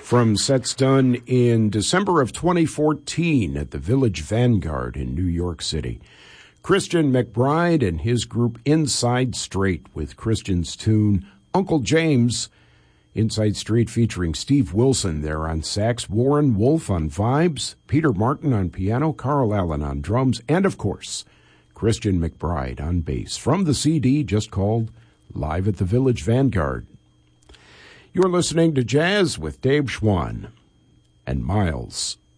from sets done in December of 2014 at the Village Vanguard in New York City. Christian McBride and his group Inside Straight with Christian's tune Uncle James. Inside Straight featuring Steve Wilson there on sax, Warren Wolf on vibes, Peter Martin on piano, Carl Allen on drums, and of course, Christian McBride on bass from the CD just called Live at the Village Vanguard. You're listening to Jazz with Dave Schwann and Miles.